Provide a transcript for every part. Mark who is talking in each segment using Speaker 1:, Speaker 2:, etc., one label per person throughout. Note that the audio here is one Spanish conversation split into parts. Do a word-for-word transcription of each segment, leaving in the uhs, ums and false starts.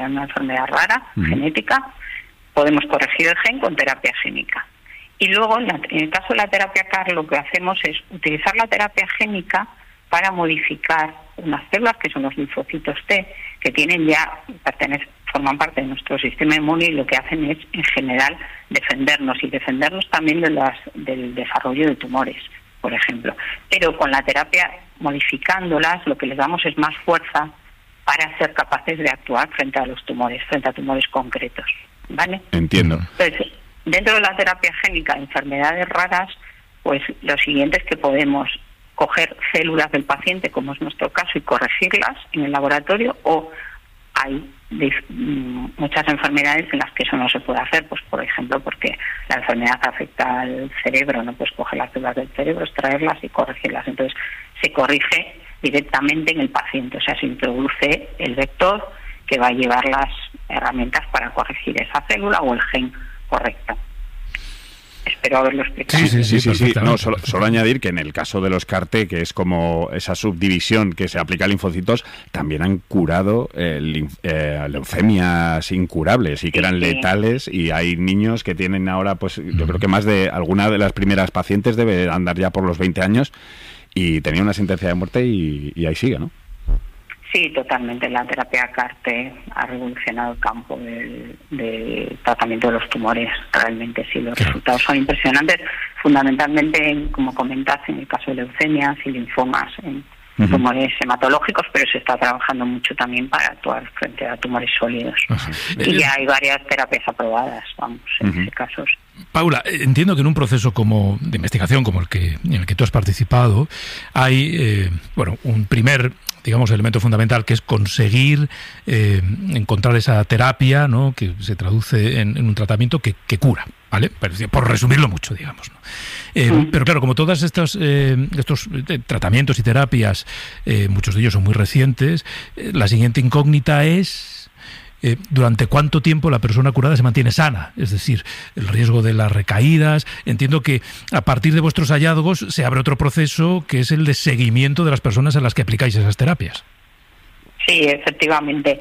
Speaker 1: una enfermedad rara,
Speaker 2: uh-huh.
Speaker 1: genética, podemos corregir el gen con terapia génica. Y luego, en, la, en el caso de la terapia C A R, lo que hacemos es utilizar la terapia génica para modificar unas células que son los linfocitos T, que tienen ya, pertenecen, forman parte de nuestro sistema inmune, y lo que hacen es, en general, defendernos, y defendernos también de las, del desarrollo de tumores, por ejemplo. Pero con la terapia, modificándolas, lo que les damos es más fuerza para ser capaces de actuar frente a los tumores, frente a tumores concretos, ¿vale?
Speaker 2: Entiendo.
Speaker 1: Entonces, dentro de la terapia génica de enfermedades raras, pues lo siguiente es que podemos coger células del paciente, como es nuestro caso, y corregirlas en el laboratorio, o hay de, muchas enfermedades en las que eso no se puede hacer, pues por ejemplo porque la enfermedad afecta al cerebro, no puedes coger las células del cerebro, extraerlas y corregirlas. Entonces se corrige directamente en el paciente, o sea, se introduce el vector que va a llevar las herramientas para corregir esa célula o el gen correcto. Espero haberlo explicado.
Speaker 2: Sí, sí, sí, sí, sí. No, solo, solo añadir que en el caso de los C A R T, que es como esa subdivisión que se aplica a linfocitos, también han curado eh, linf, eh, leucemias incurables y que eran sí, sí. letales, y hay niños que tienen ahora, pues yo creo que más de alguna de las primeras pacientes debe andar ya por los veinte años y tenía una sentencia de muerte y, y ahí sigue, ¿no?
Speaker 1: Sí, totalmente. La terapia C A R T ha revolucionado el campo del, del tratamiento de los tumores. Realmente sí, los resultados son impresionantes, fundamentalmente, como comentas, en el caso de leucemias y linfomas, en uh-huh. tumores hematológicos, pero se está trabajando mucho también para actuar frente a tumores sólidos. Uh-huh. Y ya hay varias terapias aprobadas, vamos, en uh-huh. ese caso.
Speaker 3: Paula, entiendo que en un proceso como de investigación como el que en el que tú has participado, hay eh, bueno, un primer, digamos, elemento fundamental, que es conseguir eh, encontrar esa terapia, ¿no?, que se traduce en, en un tratamiento que, que cura, ¿vale? Por resumirlo mucho, digamos, ¿no? Eh, sí. Pero claro, como todos estos, eh, estos tratamientos y terapias, eh, muchos de ellos son muy recientes, eh, la siguiente incógnita es Eh, durante cuánto tiempo la persona curada se mantiene sana, es decir, el riesgo de las recaídas. Entiendo que a partir de vuestros hallazgos se abre otro proceso, que es el de seguimiento de las personas a las que aplicáis esas terapias.
Speaker 1: Sí, efectivamente.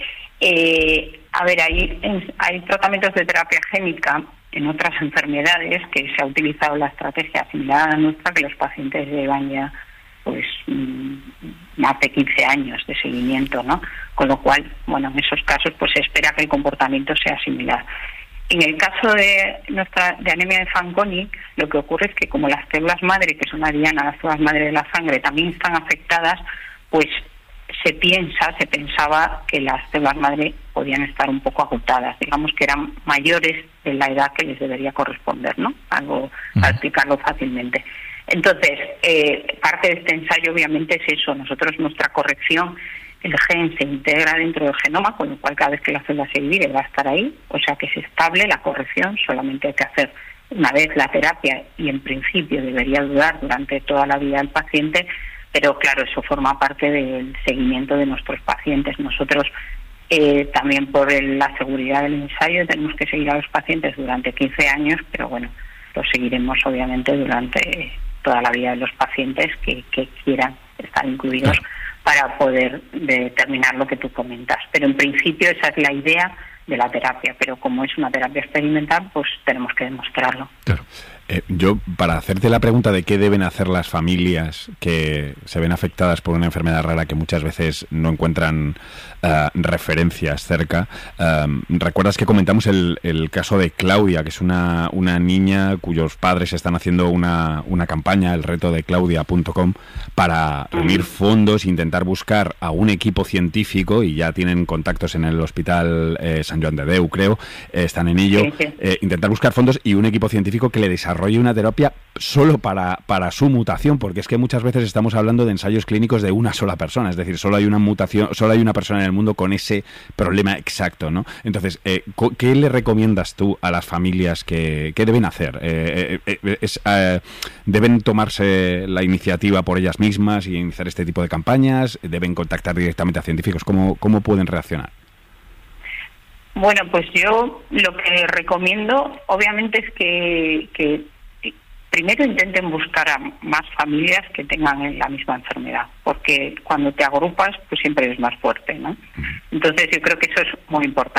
Speaker 1: Eh, a ver, hay, hay tratamientos de terapia génica en otras enfermedades que se ha utilizado la estrategia similar a la nuestra, que los pacientes llevan ya pues más de quince años de seguimiento, ¿no? Con lo cual, bueno, en esos casos pues se espera que el comportamiento sea similar. En el caso de nuestra de anemia de Fanconi, lo que ocurre es que como las células madre, que son la diana, las células madre de la sangre, también están afectadas, pues se piensa, se pensaba que las células madre podían estar un poco agotadas, digamos que eran mayores de la edad que les debería corresponder, ¿no? Algo, uh-huh. para explicarlo fácilmente. Entonces, eh, parte de este ensayo obviamente es eso. Nosotros, nuestra corrección, el gen se integra dentro del genoma, con lo cual cada vez que la célula se divide va a estar ahí, o sea que es estable la corrección, solamente hay que hacer una vez la terapia, y en principio debería durar durante toda la vida del paciente, pero claro, eso forma parte del seguimiento de nuestros pacientes. Nosotros eh, también por el, la seguridad del ensayo tenemos que seguir a los pacientes durante quince años, pero bueno, lo seguiremos obviamente durante toda la vida de los pacientes que, que quieran estar incluidos, claro, para poder determinar lo que tú comentas. Pero en principio esa es la idea de la terapia, pero como es una terapia experimental, pues tenemos que demostrarlo.
Speaker 2: Claro. Eh, yo, para hacerte la pregunta de qué deben hacer las familias que se ven afectadas por una enfermedad rara que muchas veces no encuentran uh, referencias cerca, um, ¿recuerdas que comentamos el, el caso de Claudia, que es una, una niña cuyos padres están haciendo una, una campaña, el reto de claudia punto com, para reunir fondos e intentar buscar a un equipo científico, y ya tienen contactos en el hospital eh, San Joan de Déu, creo, eh, están en ello, sí, sí. Eh, intentar buscar fondos y un equipo científico que le desarrolle una terapia solo para, para su mutación, porque es que muchas veces estamos hablando de ensayos clínicos de una sola persona, es decir, solo hay una mutación, solo hay una persona en el mundo con ese problema exacto, ¿no? Entonces, eh, ¿qué le recomiendas tú a las familias que, que deben hacer? Eh, eh, eh, es, eh, ¿Deben tomarse la iniciativa por ellas mismas y iniciar este tipo de campañas? ¿Deben contactar directamente a científicos? ¿Cómo, cómo pueden reaccionar?
Speaker 1: Bueno, pues yo lo que recomiendo, obviamente, es que, que primero intenten buscar a más familias que tengan la misma enfermedad, porque cuando te agrupas, pues siempre eres más fuerte, ¿no? Entonces yo creo que eso es muy importante.